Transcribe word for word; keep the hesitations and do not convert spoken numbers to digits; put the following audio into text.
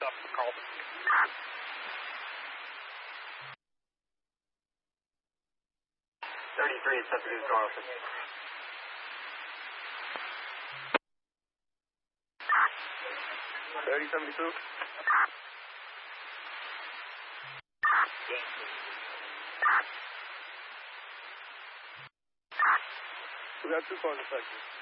Stop for Carlton. thirty-three, accepted in Carlton. thirty seventy-two. We got two cars affected.